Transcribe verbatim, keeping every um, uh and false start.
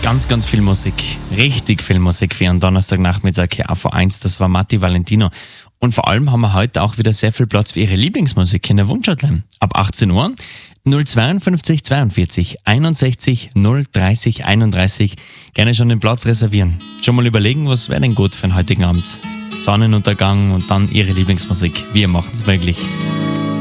Ganz, ganz viel Musik. Richtig viel Musik für einen Donnerstagnachmittag hier auf V eins. Das war Matti Valentino. Und vor allem haben wir heute auch wieder sehr viel Platz für Ihre Lieblingsmusik in der Wunschhotline. Ab achtzehn Uhr null zweiundfünfzig zweiundvierzig einundsechzig null dreißig einunddreißig. Gerne schon den Platz reservieren. Schon mal überlegen, was wäre denn gut für den heutigen Abend. Sonnenuntergang und dann Ihre Lieblingsmusik. Wir machen es möglich.